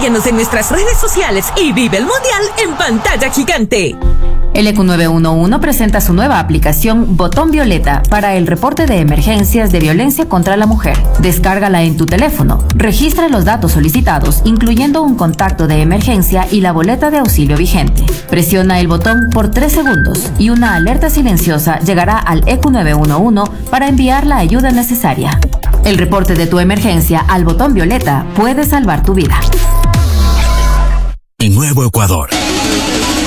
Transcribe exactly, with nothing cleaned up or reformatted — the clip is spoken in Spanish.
Síguenos en nuestras redes sociales y vive el mundial en pantalla gigante. El E Q nueve uno uno presenta su nueva aplicación Botón Violeta para el reporte de emergencias de violencia contra la mujer. Descárgala en tu teléfono, registra los datos solicitados, incluyendo un contacto de emergencia y la boleta de auxilio vigente. Presiona el botón por tres segundos y una alerta silenciosa llegará al E Q nueve uno uno para enviar la ayuda necesaria. El reporte de tu emergencia al botón violeta puede salvar tu vida. En Nuevo Ecuador,